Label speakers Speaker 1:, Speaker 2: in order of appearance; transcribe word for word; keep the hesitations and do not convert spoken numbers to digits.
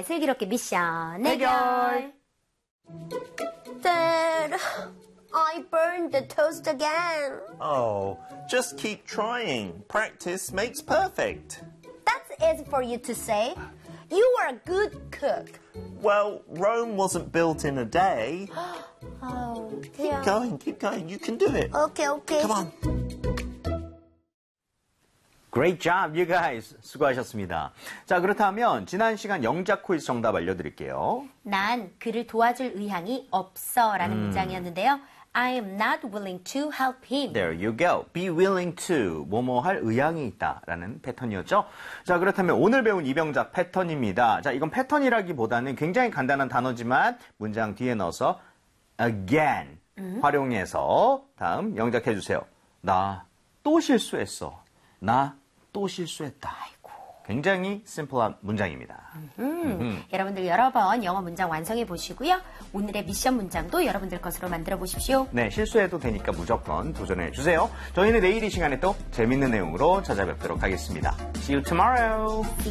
Speaker 1: 오늘의 슬기롭게 미션 해결.
Speaker 2: 해결.
Speaker 1: Dad, I burned the toast again.
Speaker 2: Oh, just keep trying. Practice makes perfect.
Speaker 1: That's easy for you to say. You are a good cook.
Speaker 2: Well, Rome wasn't built in a day.
Speaker 1: Oh,
Speaker 2: Keep
Speaker 1: yeah.
Speaker 2: going, keep going. You can do it.
Speaker 1: Okay, okay.
Speaker 2: Come on.
Speaker 3: Great job, you guys. 수고하셨습니다. 자, 그렇다면 지난 시간 영작 퀴즈 정답 알려드릴게요.
Speaker 1: 난 그를 도와줄 의향이 없어라는 문장이었는데요. I am not willing to help him.
Speaker 3: There you go. Be willing to. 뭐뭐 할 의향이 있다라는 패턴이었죠. 자, 그렇다면 오늘 배운 이병작 패턴입니다. 자, 이건 패턴이라기보다는 굉장히 간단한 단어지만 문장 뒤에 넣어서 again 음. 활용해서 다음 영작해 주세요. 나 또 실수했어. 나 또 실수했다. 아이고. 굉장히 심플한 문장입니다.
Speaker 1: 음, 음. 여러분들 여러 번 영어 문장 완성해 보시고요. 오늘의 미션 문장도 여러분들 것으로 만들어 보십시오.
Speaker 3: 네, 실수해도 되니까 무조건 도전해 주세요. 저희는 내일 이 시간에 또 재밌는 내용으로 찾아뵙도록 하겠습니다. See you tomorrow.